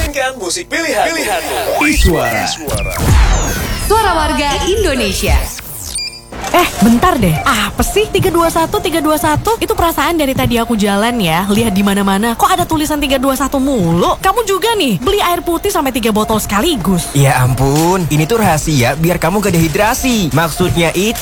Mainkan musik pilihanmu. Iswara. Suara Warga Indonesia. Bentar deh. Apa sih 321 321? Itu perasaan dari tadi aku jalan ya, lihat di mana-mana kok ada tulisan 321 mulu. Kamu juga nih beli air putih sampai 3 botol sekaligus. Ya ampun, ini tuh rahasia biar kamu gak dehidrasi. Maksudnya itu